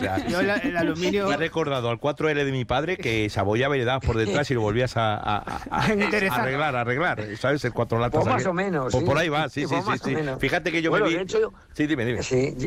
sea, Yo el aluminio... me ha recordado al 4L de mi padre que se abollaba y le dabas por detrás y lo volvías a arreglar, ¿sabes? El 4 latas. Pues más o menos. Pues sí. por ahí va, sí. Pues más o menos. Fíjate que yo Bueno, me vi... de hecho, Sí, dime. sí,